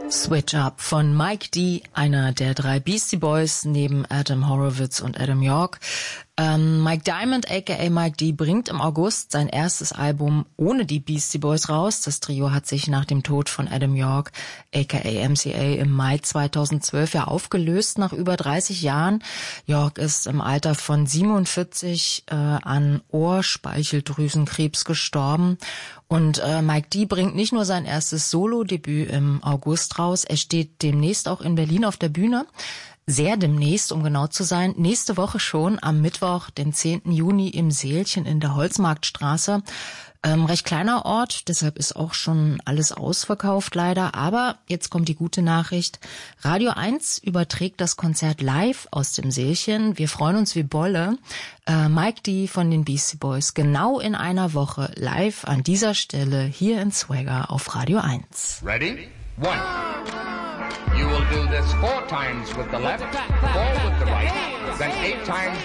Switch Up von Mike D., einer der 3 Beastie Boys neben Adam Horowitz und Adam York. Mike Diamond aka Mike D. bringt im August sein erstes Album ohne die Beastie Boys raus. Das Trio hat sich nach dem Tod von Adam York aka MCA im Mai 2012 ja aufgelöst nach über 30 Jahren. York ist im Alter von 47 an Ohrspeicheldrüsenkrebs gestorben. Und Mike D. bringt nicht nur sein erstes Solo-Debüt im August raus, er steht demnächst auch in Berlin auf der Bühne. Sehr demnächst, um genau zu sein, nächste Woche schon, am Mittwoch, den 10. Juni im Seelchen in der Holzmarktstraße. Recht kleiner Ort, deshalb ist auch schon alles ausverkauft leider. Aber jetzt kommt die gute Nachricht. Radio 1 überträgt das Konzert live aus dem Seelchen. Wir freuen uns wie Bolle. Mike D. von den Beastie Boys genau in einer Woche live an dieser Stelle hier in Swagger auf Radio 1. Ready? 1. You will do this 4 times with the left, 4 with the right, then 8 times